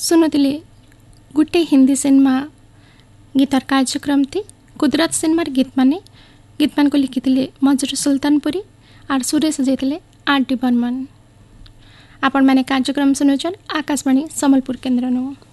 सुनुले गोटे Hindi cinema guitar कार्यक्रम थी। कुदरत सिनेमार गीत मान को लिखी मजरू सुल्तानपुरी और सुरेश जाते आर डी बर्मन। आपण मैंने कार्यक्रम सुनुचन आकाशवाणी सम्बलपुर केन्द्र।